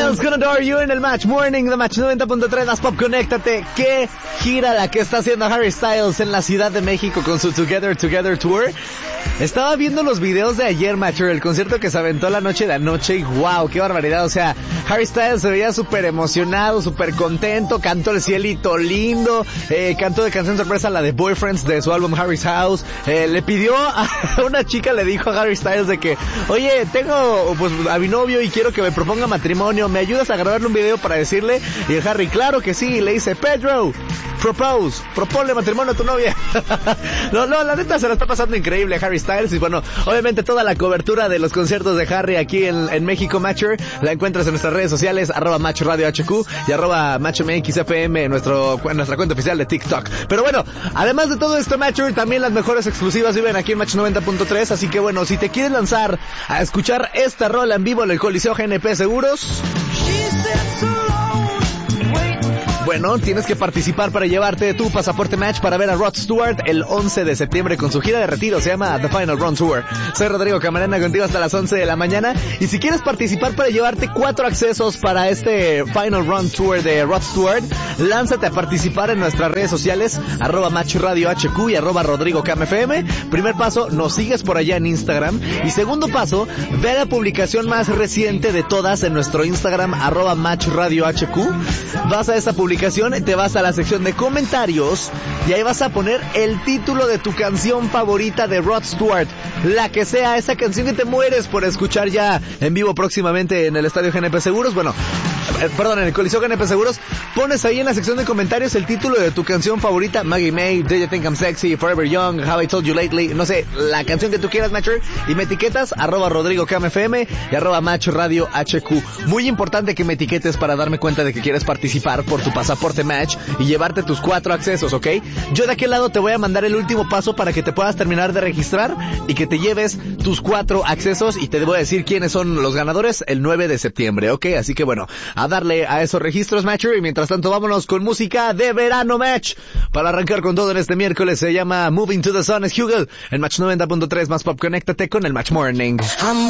Styles con Adore You en el Match Morning de Match 90.3 Más Pop. Conéctate. Qué gira la que está haciendo Harry Styles en la Ciudad de México con su Together Tour. Estaba viendo los videos de ayer, Matcher, el concierto que se aventó la noche de anoche y wow, qué barbaridad. O sea, Harry Styles se veía súper emocionado, súper contento, cantó El Cielito Lindo, cantó de canción sorpresa la de Boyfriends de su álbum Harry's House. Le pidió a una chica, le dijo a Harry Styles de que, oye, tengo pues a mi novio y quiero que me proponga matrimonio, ¿me ayudas a grabarle un video para decirle? Y el Harry, claro que sí, le dice, Pedro, proponle matrimonio a tu novia. No, la neta se la está pasando increíble a Harry Styles. Y bueno, obviamente toda la cobertura de los conciertos de Harry aquí en México, Matcher, la encuentras en nuestras redes sociales, @Match Radio HQ y @MatchMXFM en nuestra cuenta oficial de TikTok. Pero bueno, además de todo esto, Matcher, también las mejores exclusivas viven aquí en Match 90.3, así que bueno, si te quieres lanzar a escuchar esta rola en vivo en el Coliseo GNP Seguros, bueno, tienes que participar para llevarte tu pasaporte Match para ver a Rod Stewart el 11 de septiembre con su gira de retiro. Se llama The Final Run Tour. Soy Rodrigo Camarena, contigo hasta las 11 de la mañana. Y si quieres participar para llevarte 4 accesos para este Final Run Tour de Rod Stewart, lánzate a participar en nuestras redes sociales, @Match Radio HQ y @RodrigoCamFM. Primer paso, nos sigues por allá en Instagram. Y segundo paso, ve la publicación más reciente de todas en nuestro Instagram, @Match Radio HQ. Vas a esa publicación, te vas a la sección de comentarios y ahí vas a poner el título de tu canción favorita de Rod Stewart, la que sea, esa canción que te mueres por escuchar ya en vivo próximamente en el Estadio GNP Seguros, en el Coliseo GNP Seguros. Pones ahí en la sección de comentarios el título de tu canción favorita, Maggie May, Do You Think I'm Sexy, Forever Young, How I Told You Lately, no sé, la canción que tú quieras, Matcher, y me etiquetas, @RodrigoCamFM y @Match Radio HQ. Muy importante que me etiquetes para darme cuenta de que quieres participar por tu pasaporte Match y llevarte tus 4 accesos, ¿ok? Yo de aquel lado te voy a mandar el último paso para que te puedas terminar de registrar y que te lleves tus 4 accesos, y te voy a decir quiénes son los ganadores el 9 de septiembre, ¿ok? Así que bueno, a darle a esos registros, Matcher, y mientras tanto vámonos con música de verano, Match, para arrancar con todo en este miércoles. Se llama Moving to the Sun, es Hugel en Match 90.3 Más Pop. Conéctate con el Match Morning.